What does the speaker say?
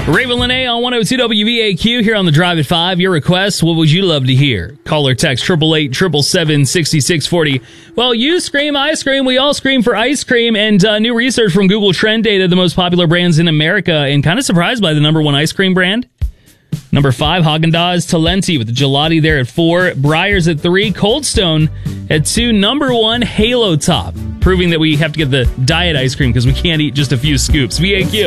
Raven Lene on 102 WVAQ here on the Drive at 5. Your request, what would you love to hear? Call or text 888-777-6640. Well, you scream, I scream, we all scream for ice cream. And new research from Google Trend data, the most popular brands in America, and kind of surprised by the number one ice cream brand. Number 5, Haagen-Dazs, Talenti with the gelati there at 4, Breyers at 3, Cold Stone at 2, number 1, Halo Top, proving that we have to get the diet ice cream because we can't eat just a few scoops. VAQ.